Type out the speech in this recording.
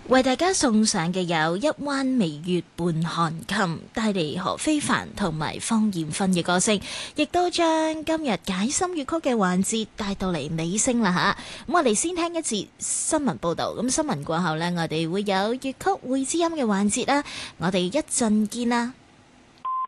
為大家送上嘅有一彎微月半寒琴，帶嚟何非凡同埋方艷芬嘅歌聲，亦都將今日解心粵曲嘅環節帶到嚟尾聲啦吓。咁我哋先聽一節新聞報道，咁新聞過後呢，我哋會有粵曲會知音嘅環節啦，我哋一陣見啦。